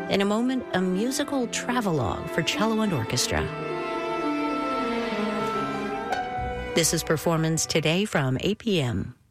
In a moment, a musical travelogue for cello and orchestra. This is Performance Today from 8 p.m.